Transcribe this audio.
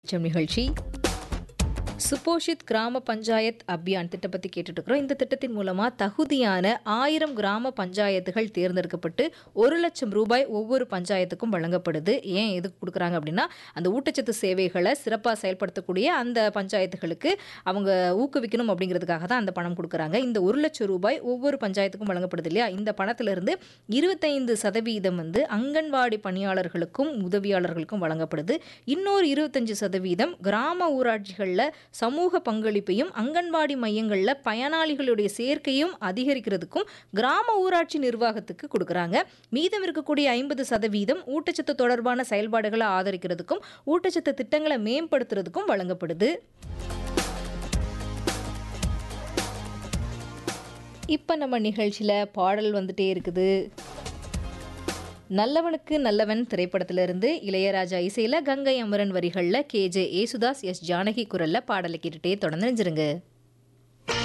நிகழ்ச்சி சுபோஷித் கிராம பஞ்சாயத் அபியான் திட்டம் பற்றி கேட்டுட்டு இருக்கிறோம். இந்த திட்டத்தின் மூலமாக தகுதியான 1000 கிராம பஞ்சாயத்துகள் தேர்ந்தெடுக்கப்பட்டு 1,00,000 ரூபாய் ஒவ்வொரு பஞ்சாயத்துக்கும் வழங்கப்படுது. ஏன் எதுக்கு கொடுக்குறாங்க அப்படின்னா, அந்த ஊட்டச்சத்து சேவைகளை சிறப்பாக செயல்படுத்தக்கூடிய அந்த பஞ்சாயத்துகளுக்கு அவங்க ஊக்குவிக்கணும் அப்படிங்கிறதுக்காக தான் அந்த பணம் கொடுக்குறாங்க. இந்த 1,00,000 ரூபாய் ஒவ்வொரு பஞ்சாயத்துக்கும் வழங்கப்படுது இல்லையா? இந்த பணத்திலிருந்து 25% வந்து அங்கன்வாடி பணியாளர்களுக்கும் உதவியாளர்களுக்கும் வழங்கப்படுது. இன்னொரு 25% கிராம ஊராட்சிகளில் சமூக பங்களிப்பையும் அங்கன்வாடி மையங்களில் பயனாளிகளுடைய சேர்க்கையும் அதிகரிக்கிறதுக்கும் கிராம ஊராட்சி நிர்வாகத்துக்கு கொடுக்குறாங்க. மீதம் இருக்கக்கூடிய 50% ஊட்டச்சத்து தொடர்பான செயல்பாடுகளை ஆதரிக்கிறதுக்கும் ஊட்டச்சத்து திட்டங்களை மேம்படுத்துறதுக்கும் வழங்கப்படுது. இப்போ நம்ம நிகழ்ச்சியில் பாடல் வந்துட்டே இருக்குது. நல்லவனுக்கு நல்லவன் திரைப்படத்திலிருந்து இளையராஜா இசையில் கங்கை அமரன் வரிகளில் KJ ஏசுதாஸ், S ஜானகி குரலில் பாடலை கேட்டுட்டே தொடர்ந்து நினைஞ்சிருங்க.